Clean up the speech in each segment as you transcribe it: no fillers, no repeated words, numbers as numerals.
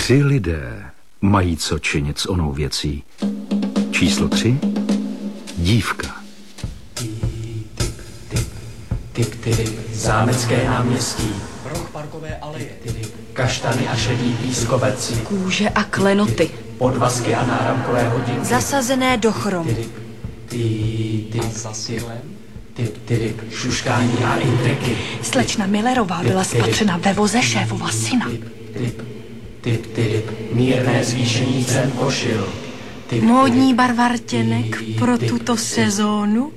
3 lidé mají co činit s onou věcí. Číslo 3. Dívka. Zámecké náměstí. Roh parkové aleje. Kaštany a šedý pískovec. Kůže a klenoty. Podvazky a náramkové hodinky. Zasazené do chromu. A za skylem? Šuškání a intriky. Slečna Millerová byla spatřena ve voze šéfova syna. Mírné zvýšení cen košil. Módní barva rtěnek pro tuto sezónu.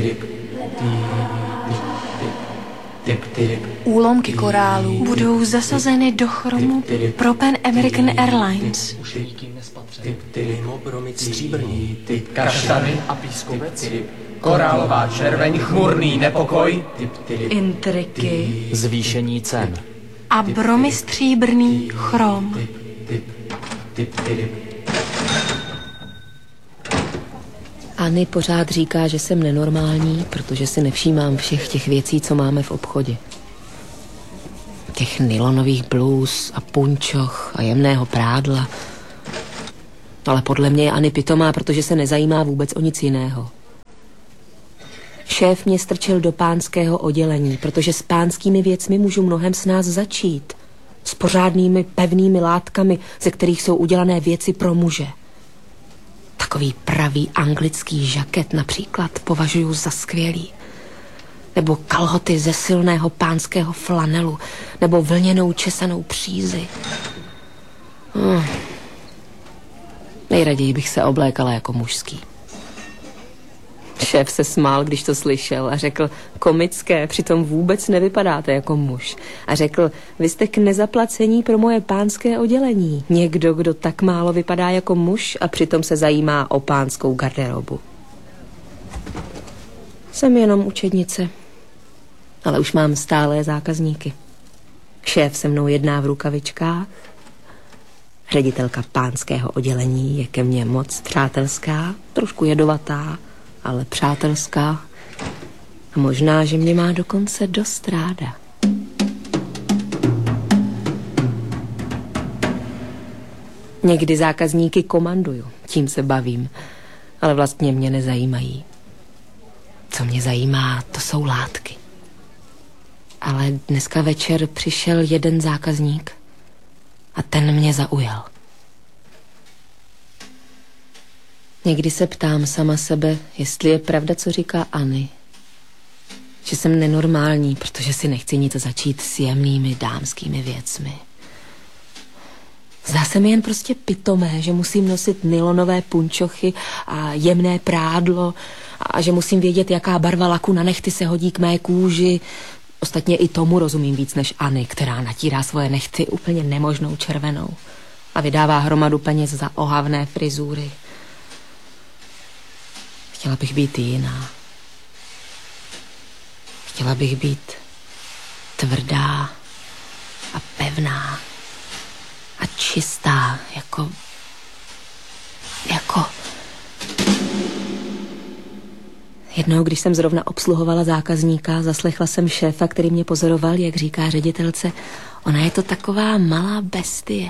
Úlomky korálů budou zasazeny do chromu pro Pan American Airlines. Kaštany a pískovec. Korálová červeň, chmurný nepokoj. Intriky. Zvýšení cen. A bromy stříbrný chrom. Anny pořád říká, že jsem nenormální, protože si nevšímám všech těch věcí, co máme v obchodě. Těch nylonových blůz a punčoch a jemného prádla. Ale podle mě je Anny pitomá, protože se nezajímá vůbec o nic jiného. Šéf mě strčil do pánského oddělení, protože s pánskými věcmi můžu mnohem s nás začít. S pořádnými pevnými látkami, ze kterých jsou udělané věci pro muže. Takový pravý anglický žaket například považuji za skvělý. Nebo kalhoty ze silného pánského flanelu. Nebo vlněnou česanou přízi. Nejraději bych se oblékala jako mužský. Šéf se smál, když to slyšel a řekl, komické, přitom vůbec nevypadáte jako muž. A řekl, vy jste k nezaplacení pro moje pánské oddělení. Někdo, kdo tak málo vypadá jako muž a přitom se zajímá o pánskou garderobu. Jsem jenom učednice, ale už mám stálé zákazníky. Šéf se mnou jedná v rukavičkách. Ředitelka pánského oddělení je ke mně moc přátelská, trošku jedovatá, ale přátelská. A možná, že mě má dokonce dost ráda. Někdy zákazníky komanduju, tím se bavím, ale vlastně mě nezajímají. Co mě zajímá, to jsou látky. Ale dneska večer přišel jeden zákazník a ten mě zaujal. Někdy se ptám sama sebe, jestli je pravda, co říká Anny. Že jsem nenormální, protože si nechci nic začít s jemnými dámskými věcmi. Zdá se mi jen prostě pitomé, že musím nosit nylonové punčochy a jemné prádlo a že musím vědět, jaká barva laku na nehty se hodí k mé kůži. Ostatně i tomu rozumím víc než Anny, která natírá svoje nehty úplně nemožnou červenou a vydává hromadu peněz za ohavné frizury. Chtěla bych být jiná. Chtěla bych být tvrdá a pevná a čistá, jako... Jednou, když jsem zrovna obsluhovala zákazníka, zaslechla jsem šéfa, který mě pozoroval, jak říká ředitelce, ona je to taková malá bestie.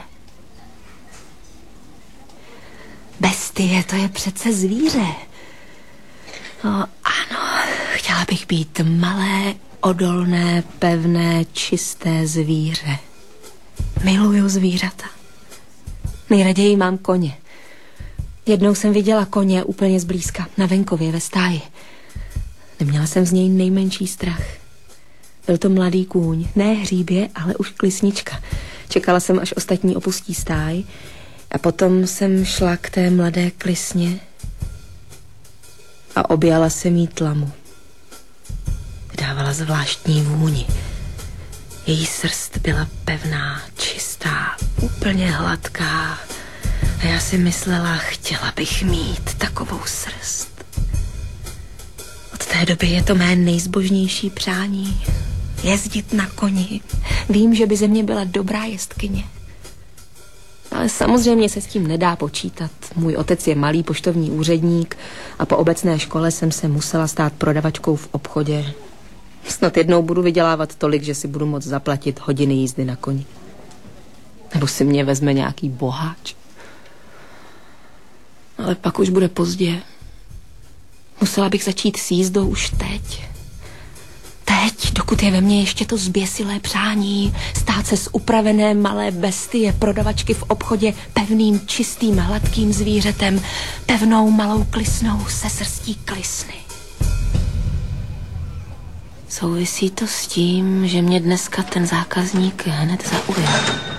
Bestie, to je přece zvíře. Ano, chtěla bych být malé, odolné, pevné, čisté zvíře. Miluju zvířata. Nejraději mám koně. Jednou jsem viděla koně úplně zblízka, na venkově ve stáji. Neměla jsem z něj nejmenší strach. Byl to mladý kůň, ne hříbě, ale už klisnička. Čekala jsem, až ostatní opustí stáj a potom jsem šla k té mladé klisně a objala jsem jí tlamu. Vydávala zvláštní vůni. Její srst byla pevná, čistá, úplně hladká. A já si myslela, chtěla bych mít takovou srst. Od té doby je to mé nejzbožnější přání. Jezdit na koni. Vím, že by ze mě byla dobrá jezdkyně. Ale samozřejmě se s tím nedá počítat. Můj otec je malý poštovní úředník a po obecné škole jsem se musela stát prodavačkou v obchodě. Snad jednou budu vydělávat tolik, že si budu moct zaplatit hodiny jízdy na koni. Nebo si mě vezme nějaký boháč. Ale pak už bude pozdě. Musela bych začít s jízdou už teď. Teď, dokud je ve mně ještě to zběsilé přání stát se z upravené malé bestie prodavačky v obchodě pevným, čistým, hladkým zvířetem, pevnou malou klisnou se srstí klisny. Souvisí to s tím, že mě dneska ten zákazník hned zaujal.